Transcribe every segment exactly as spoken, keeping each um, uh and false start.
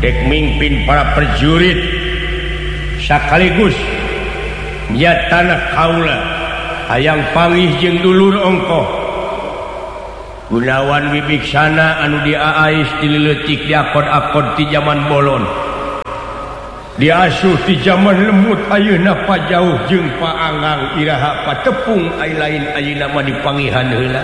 dek mimpin para prajurit sekaligus nya tanah kaula hayang panggih jeung dulur ongkoh Gunawan Wibiksana anu diaais dileutik diakod-akod ti zaman bolon diasuh ti zaman lemut ayeuna pajauh jeung paangang iraha patepung ai lain ayeuna mah dipanggihan heula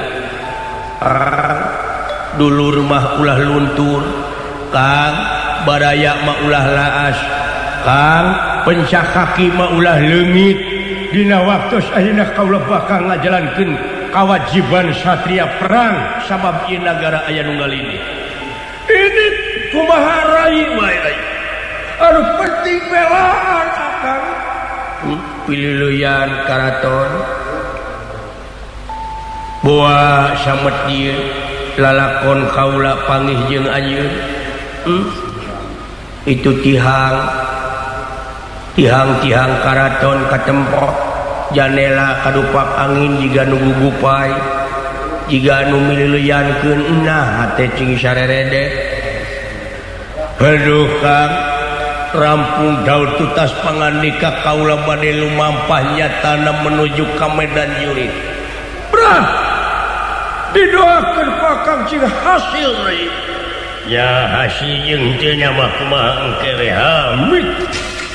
dulur mah ulah luntur kang baraya mah ulah laas kang pencakaki mah ulah leungit dina waktos ayeuna kaula bakal ngajalankeun kewajiban satria perang sabab ieu nagara aya nu ngalini ini kumaha rai bae anu penting belaan akang pililian karaton boa samet dieu lalakon kaula panggih jeung anjeun hmm? itu tihang tihang-tihang karaton katempok janela kadupak angin jiga nu gugupai jiga nu mililiankeun nah hate cing sarerede aduh kang rampung daud tutas pangandika kaula bade lumampah nyatana menuju ka medan jurid brah didoakeun ka kang cing hasil rei ya hasil jeung teu nya mah kumaha engke we hamid